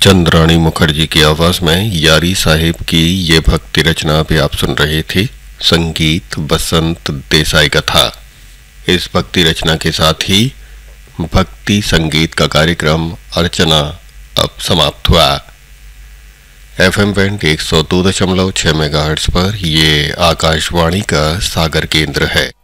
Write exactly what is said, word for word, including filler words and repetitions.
चंद्राणी मुखर्जी की आवाज में यारी साहिब की ये भक्ति रचना भी आप सुन रहे थे। संगीत बसंत देसाई का था। इस भक्ति रचना के साथ ही भक्ति संगीत का कार्यक्रम अर्चना अब समाप्त हुआ। एफएम बैंड एक सौ दो दशमलव छह मेगाहर्ट्ज पर ये आकाशवाणी का सागर केंद्र है।